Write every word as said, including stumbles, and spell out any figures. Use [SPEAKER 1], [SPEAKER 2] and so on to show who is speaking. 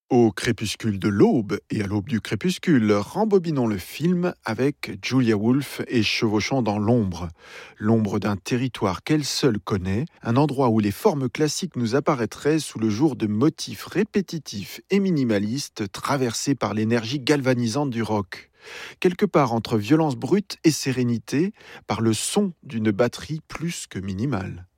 [SPEAKER 1] Au crépuscule de l'aube et à l'aube du crépuscule, rembobinons le film avec Julia Wolf et chevauchant dans l'ombre. L'ombre d'un territoire qu'elle seule connaît, un endroit où les formes classiques nous apparaîtraient sous le jour de motifs répétitifs et minimalistes traversés par l'énergie galvanisante du rock. Quelque part entre violence brute et sérénité, par le son d'une batterie plus que minimale.